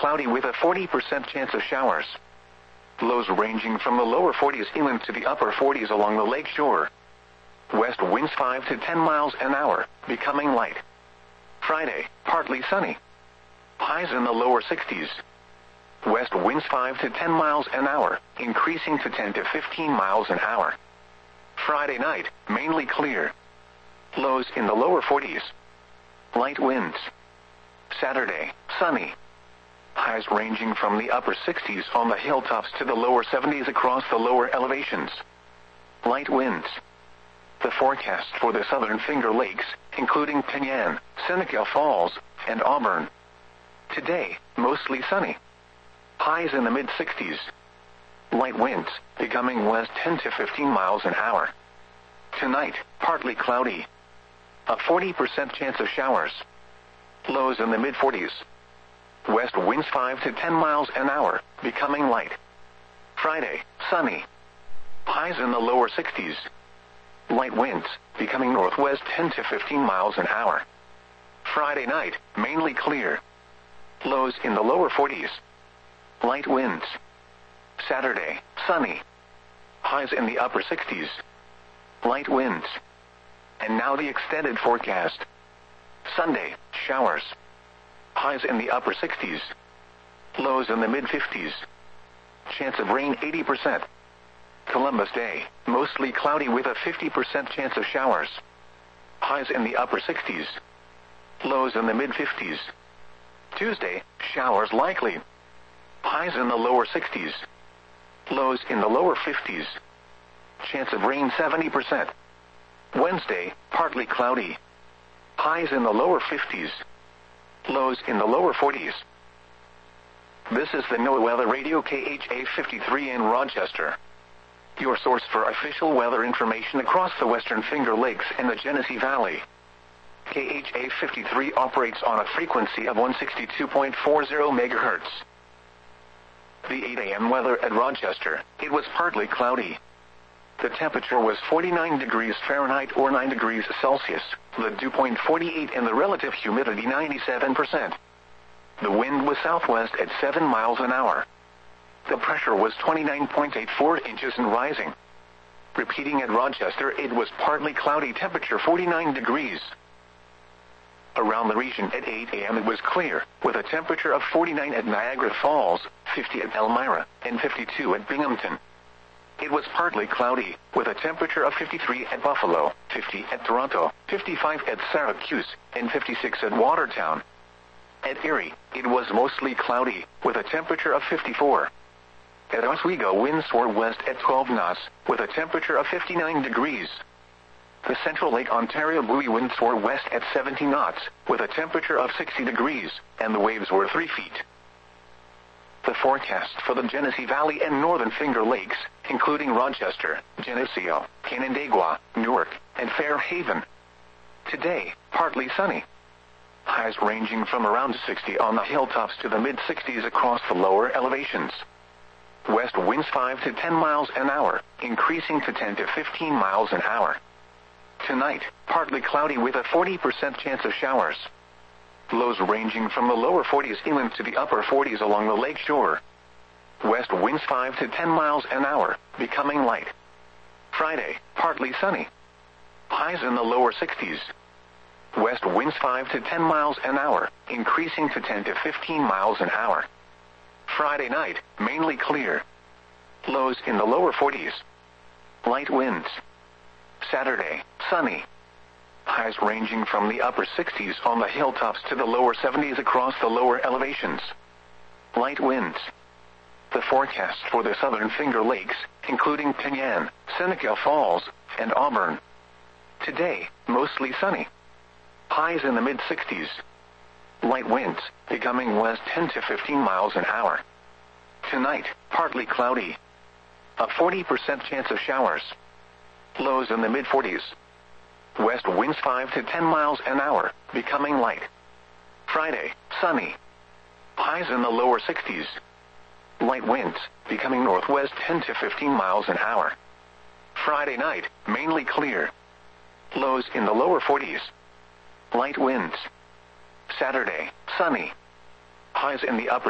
cloudy with a 40% chance of showers. Lows ranging from the lower 40s inland to the upper 40s along the lake shore. West winds 5 to 10 miles an hour, becoming light. Friday, partly sunny. Highs in the lower 60s. West winds 5 to 10 miles an hour, increasing to 10 to 15 miles an hour. Friday night, mainly clear. Lows in the lower 40s. Light winds. Saturday, sunny. Highs ranging from the upper 60s on the hilltops to the lower 70s across the lower elevations. Light winds. The forecast for the southern Finger Lakes, including Penyan, Seneca Falls, and Auburn. Today, mostly sunny. Highs in the mid-60s. Light winds, becoming west 10 to 15 miles an hour. Tonight, partly cloudy. A 40% chance of showers. Lows in the mid-40s. West winds 5 to 10 miles an hour, becoming light. Friday, sunny. Highs in the lower 60s. Light winds, becoming northwest 10 to 15 miles an hour. Friday night, mainly clear. Lows in the lower 40s. Light winds. Saturday, sunny. Highs in the upper 60s. Light winds. And now the extended forecast. Sunday, showers. Highs in the upper 60s. Lows in the mid-50s. Chance of rain 80%. Columbus Day, mostly cloudy with a 50% chance of showers. Highs in the upper 60s. Lows in the mid-50s. Tuesday, showers likely. Highs in the lower 60s. Lows in the lower 50s. Chance of rain 70%. Wednesday, partly cloudy. Highs in the lower 50s. Lows in the lower 40s. This is the NOAA Weather Radio KHA 53 in Rochester. Your source for official weather information across the Western Finger Lakes and the Genesee Valley. KHA 53 operates on a frequency of 162.40 MHz. The 8 a.m. weather at Rochester, it was partly cloudy. The temperature was 49 degrees Fahrenheit or 9 degrees Celsius, the dew point 48 and the relative humidity 97%. The wind was southwest at 7 miles an hour. The pressure was 29.84 inches and rising. Repeating at Rochester, it was partly cloudy, temperature 49 degrees. Around the region at 8 a.m. it was clear, with a temperature of 49 at Niagara Falls, 50 at Elmira, and 52 at Binghamton. It was partly cloudy, with a temperature of 53 at Buffalo, 50 at Toronto, 55 at Syracuse, and 56 at Watertown. At Erie, it was mostly cloudy, with a temperature of 54. At Oswego, winds soar west at 12 knots, with a temperature of 59 degrees. The Central Lake Ontario buoy winds soar west at 70 knots, with a temperature of 60 degrees, and the waves were 3 feet. The forecast for the Genesee Valley and Northern Finger Lakes, including Rochester, Geneseo, Canandaigua, Newark, and Fairhaven. Today, partly sunny. Highs ranging from around 60 on the hilltops to the mid-60s across the lower elevations. West winds 5 to 10 miles an hour, increasing to 10 to 15 miles an hour. Tonight, partly cloudy with a 40% chance of showers. Lows ranging from the lower 40s inland to the upper 40s along the lake shore. West winds 5 to 10 miles an hour, becoming light. Friday, partly sunny. Highs in the lower 60s. West winds 5 to 10 miles an hour, increasing to 10 to 15 miles an hour. Friday night, mainly clear. Lows in the lower 40s. Light winds. Saturday, sunny. Highs ranging from the upper 60s on the hilltops to the lower 70s across the lower elevations. Light winds. The forecast for the southern Finger Lakes, including Penyan, Seneca Falls, and Auburn. Today, mostly sunny. Highs in the mid-60s. Light winds, becoming west 10 to 15 miles an hour. Tonight, partly cloudy. A 40% chance of showers. Lows in the mid-40s. West winds 5 to 10 miles an hour, becoming light. Friday, sunny. Highs in the lower 60s. Light winds, becoming northwest 10 to 15 miles an hour. Friday night, mainly clear. Lows in the lower 40s. Light winds. Saturday, sunny. Highs in the upper